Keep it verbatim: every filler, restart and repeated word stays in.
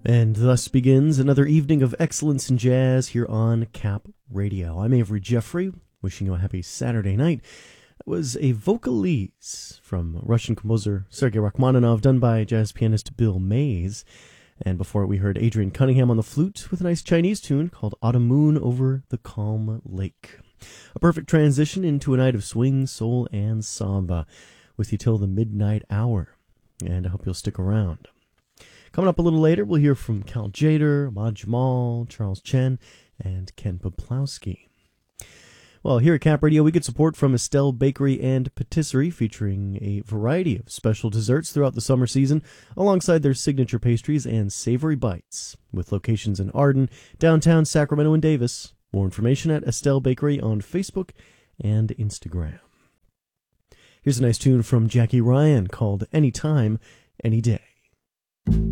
And thus begins another evening of excellence in jazz here on Cap Radio. I'm Avery Jeffrey, wishing you a happy Saturday night. That was a vocalise from Russian composer Sergei Rachmaninoff, done by jazz pianist Bill Mays. And before it, we heard Adrian Cunningham on the flute with a nice Chinese tune called Autumn Moon Over the Calm Lake. A perfect transition into a night of swing, soul, and samba with you till the midnight hour. And I hope you'll stick around. Coming up a little later, we'll hear from Cal Tjader, Ahmad Jamal, Charles Chen, and Ken Poplawski. Well, here at Cap Radio, we get support from Estelle Bakery and Patisserie, featuring a variety of special desserts throughout the summer season, alongside their signature pastries and savory bites, with locations in Arden, downtown Sacramento, and Davis. More information at Estelle Bakery on Facebook and Instagram. Here's a nice tune from Jackie Ryan called Anytime, Any Day.